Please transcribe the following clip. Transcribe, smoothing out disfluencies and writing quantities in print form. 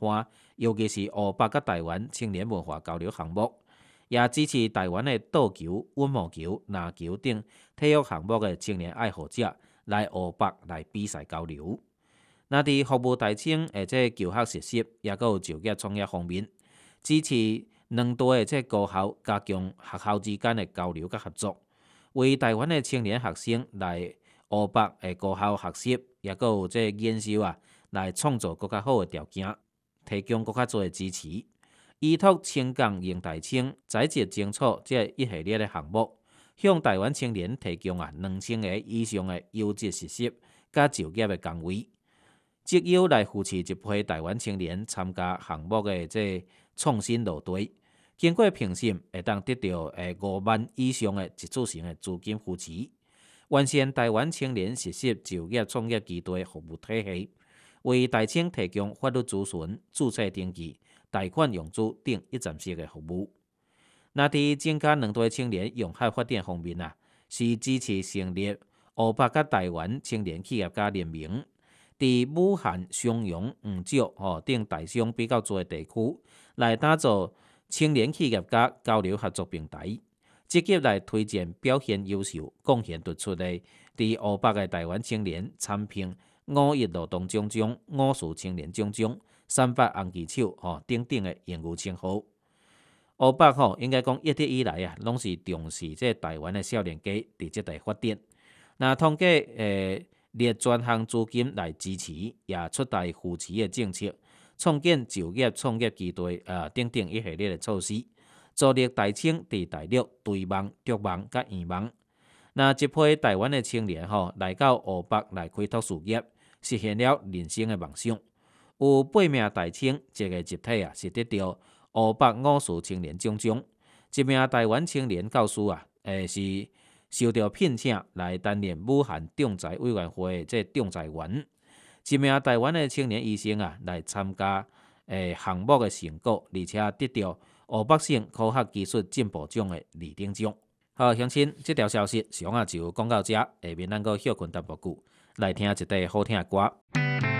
欢，尤其是乌北甲台湾青年文化交流项目，也支持台湾的倒球、羽毛球、篮球等体育项目的青年爱好者来乌北来比赛交流。那伫服务台青的这求学实习，也有就业创业方面，支持两地的这高校加强学校之间的交流甲合作，为台湾的青年学生来乌北的高校学习，也有这研修来创造更较好的条件，提供更较多的支持。依托青港英台青在职争取这一系列的项目，向台湾青年提供2000个以上的优质实习甲就业的岗位。即邀来扶持一批台湾青年参加项目的这创新路队，经过评审会当得到5万以上的一次性的资金扶持，完善台湾青年实习就业创业基地服务体系，为台青提供法律咨询、注册登记、贷款融资等一站式的服务。那伫增加两地青年用海发展方面是支持成立乌北甲台湾青年企业家联盟。伫武汉、襄阳、黄石等大商比较多的地区，来打造青年企业家交流合作平台，积极来推荐表现优秀、贡献突出的伫乌北的台湾青年，参评5.1劳动奖章、5事青年奖章、300红旗手等等的荣誉称号。乌北应该讲一直以来拢是重视这台湾的少年家伫这地发展。那通过列专项资金来支持，也出台扶持的政策，创建就业创业基地等等一系列的措施，助力台青伫大陆对望、逐望甲圆望。那一批台湾的青年来到乌北来开拓事业，实现了人生的梦想。有8名台青一个集体是得到乌北5事青年奖章，一名台湾青年教师是受到聘请来担任武汉仲裁委员会的这仲裁员，一名台湾的青年医生来参加项目的成果，而且得到乌北省科学技术进步奖的2等奖。好，乡亲，这条消息上就讲到这，下面咱个休困淡薄久，来听一段好听的歌。